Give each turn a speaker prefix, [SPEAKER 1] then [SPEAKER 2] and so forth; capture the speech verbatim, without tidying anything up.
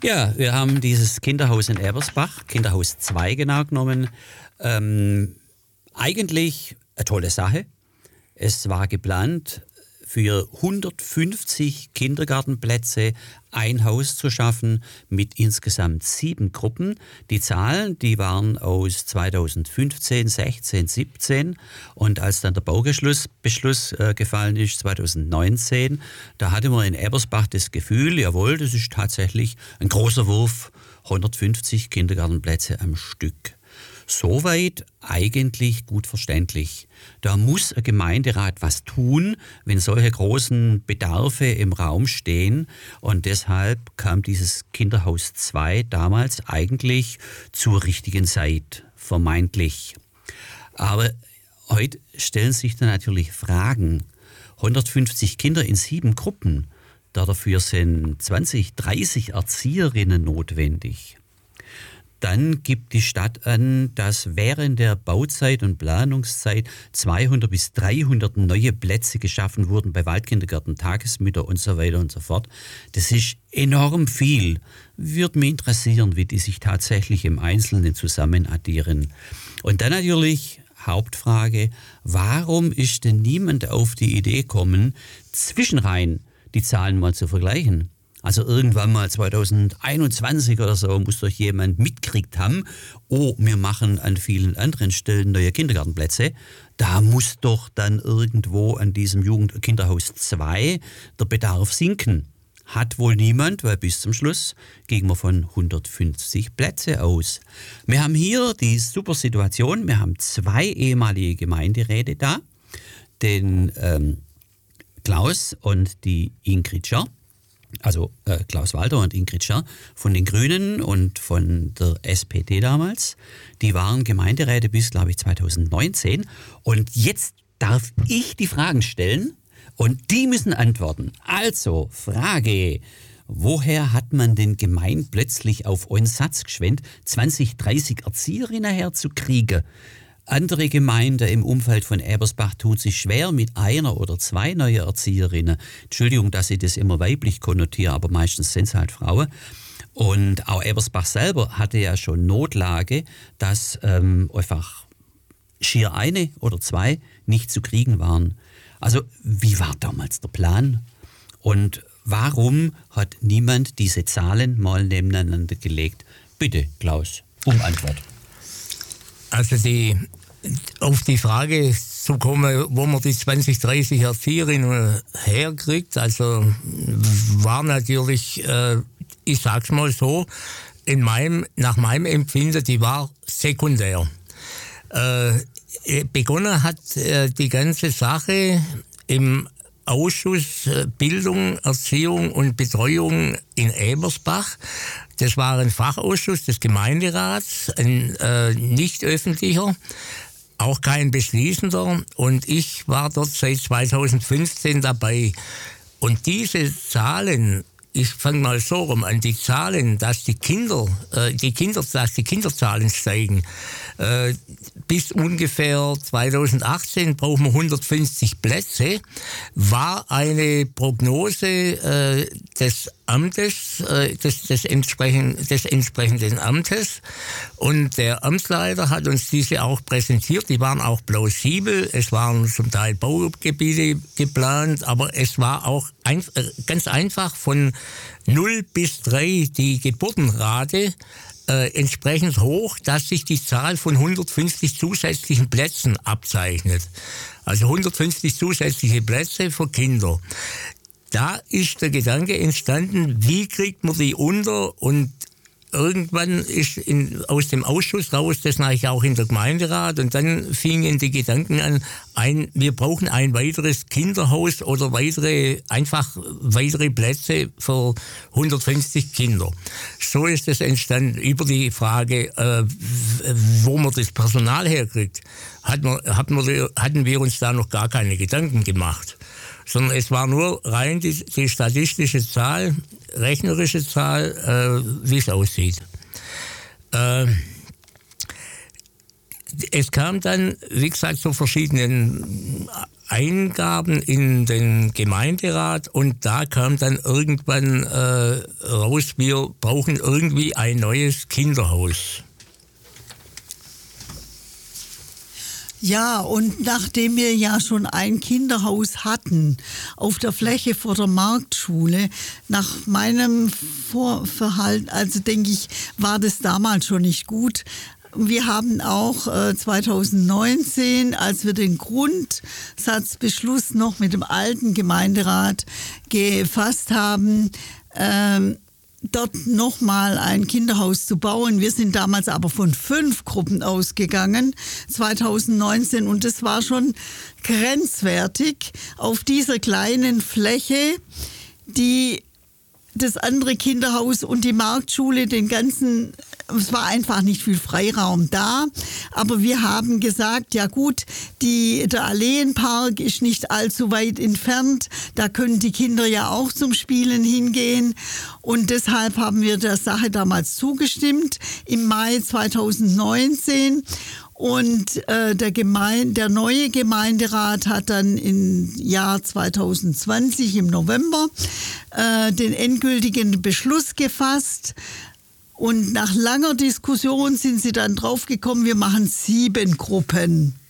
[SPEAKER 1] Ja, wir haben dieses Kinderhaus in Ebersbach, Kinderhaus zwei genau genommen. Ähm, eigentlich eine tolle Sache. Es war geplant, für hundertfünfzig Kindergartenplätze ein Haus zu schaffen mit insgesamt sieben Gruppen. Die Zahlen, die waren aus zweitausendfünfzehn, sechzehn, siebzehn und als dann der Baubeschluss Beschluss, äh, gefallen ist, zweitausendneunzehn, da hatte man in Ebersbach das Gefühl, jawohl, das ist tatsächlich ein großer Wurf, hundertfünfzig Kindergartenplätze am Stück. Soweit eigentlich gut verständlich. Da muss ein Gemeinderat was tun, wenn solche großen Bedarfe im Raum stehen. Und deshalb kam dieses Kinderhaus zwei damals eigentlich zur richtigen Zeit, vermeintlich. Aber heute stellen sich da natürlich Fragen. hundertfünfzig Kinder in sieben Gruppen, dafür sind zwanzig, dreißig Erzieherinnen notwendig. Dann gibt die Stadt an, dass während der Bauzeit und Planungszeit zweihundert bis dreihundert neue Plätze geschaffen wurden bei Waldkindergärten, Tagesmütter und so weiter und so fort. Das ist enorm viel. Würde mich interessieren, wie die sich tatsächlich im Einzelnen zusammen addieren. Und dann natürlich Hauptfrage, warum ist denn niemand auf die Idee gekommen, zwischenrein die Zahlen mal zu vergleichen? Also irgendwann mal zweitausendeinundzwanzig oder so muss doch jemand mitgekriegt haben, oh, wir machen an vielen anderen Stellen neue Kindergartenplätze. Da muss doch dann irgendwo an diesem Jugend- Kinderhaus zwei der Bedarf sinken. Hat wohl niemand, weil bis zum Schluss gingen wir von hundertfünfzig Plätze aus. Wir haben hier die super Situation, wir haben zwei ehemalige Gemeinderäte da, den ähm, Klaus und die Ingrid Scher. Also äh, Klaus Walter und Ingrid Scher von den Grünen und von der S P D damals. Die waren Gemeinderäte bis, glaube ich, zweitausendneunzehn. Und jetzt darf ich die Fragen stellen und die müssen antworten. Also, Frage, woher hat man denn gemeint, plötzlich auf einen Satz geschwenkt, zwanzig, dreißig Erzieherinnen herzukriegen? Andere Gemeinden im Umfeld von Ebersbach tun sich schwer mit einer oder zwei neuen Erzieherinnen. Entschuldigung, dass ich das immer weiblich konnotiere, aber meistens sind es halt Frauen. Und auch Ebersbach selber hatte ja schon Notlage, dass ähm, einfach schier eine oder zwei nicht zu kriegen waren. Also wie war damals der Plan? Und warum hat niemand diese Zahlen mal nebeneinander gelegt? Bitte, Klaus, um Antwort.
[SPEAKER 2] Also die, auf die Frage zu kommen, wo man die zwanzig, dreißig Erzieherinnen herkriegt, also war natürlich, äh, ich sag's mal so, in meinem, nach meinem Empfinden, die war sekundär. Äh, begonnen hat äh, die ganze Sache im Ausschuss Bildung, Erziehung und Betreuung in Ebersbach. Das war ein Fachausschuss des Gemeinderats, ein äh, nicht öffentlicher, auch kein beschließender. Und ich war dort seit zweitausendfünfzehn dabei. Und diese Zahlen, ich fange mal so rum an, die Zahlen, dass die Kinder, äh, die Kinder, dass die Kinderzahlen steigen, äh, bis ungefähr zweitausendachtzehn brauchen wir hundertfünfzig Plätze, war eine Prognose äh, des Amtes, äh, des, des, entsprechend, des entsprechenden Amtes. Und der Amtsleiter hat uns diese auch präsentiert. Die waren auch plausibel. Es waren zum Teil Baugebiete geplant, aber es war auch ein, äh, ganz einfach von null bis drei die Geburtenrate Äh, entsprechend hoch, dass sich die Zahl von hundertfünfzig zusätzlichen Plätzen abzeichnet. Also hundertfünfzig zusätzliche Plätze für Kinder. Da ist der Gedanke entstanden, wie kriegt man die unter, und irgendwann ist in, aus dem Ausschuss raus, das nachher auch in der Gemeinderat, und dann fingen die Gedanken an, ein, wir brauchen ein weiteres Kinderhaus oder weitere, einfach weitere Plätze für hundertfünfzig Kinder. So ist es entstanden. Über die Frage, äh, wo man das Personal herkriegt, hat man, hat man, hatten wir uns da noch gar keine Gedanken gemacht. Sondern es war nur rein die, die statistische Zahl, rechnerische Zahl, äh, wie es aussieht. Äh, es kam dann, wie gesagt, zu verschiedenen Eingaben in den Gemeinderat und da kam dann irgendwann äh, raus, wir brauchen irgendwie ein neues Kinderhaus.
[SPEAKER 3] Ja, und nachdem wir ja schon ein Kinderhaus hatten auf der Fläche vor der Marktschule, nach meinem Vorverhalten, also denke ich, war das damals schon nicht gut. Wir haben auch äh, zwanzig neunzehn, als wir den Grundsatzbeschluss noch mit dem alten Gemeinderat gefasst haben, ähm, dort nochmal ein Kinderhaus zu bauen. Wir sind damals aber von fünf Gruppen ausgegangen, zwanzig neunzehn, und das war schon grenzwertig auf dieser kleinen Fläche, die das andere Kinderhaus und die Marktschule, den ganzen, es war einfach nicht viel Freiraum da. Aber wir haben gesagt, ja gut, die, der Alleenpark ist nicht allzu weit entfernt. Da können die Kinder ja auch zum Spielen hingehen. Und deshalb haben wir der Sache damals zugestimmt im Mai zwanzig neunzehn. Und äh, der, Gemein- der neue Gemeinderat hat dann im Jahr zwanzig zwanzig, im November, äh, den endgültigen Beschluss gefasst. Und nach langer Diskussion sind sie dann draufgekommen, wir machen sieben Gruppen.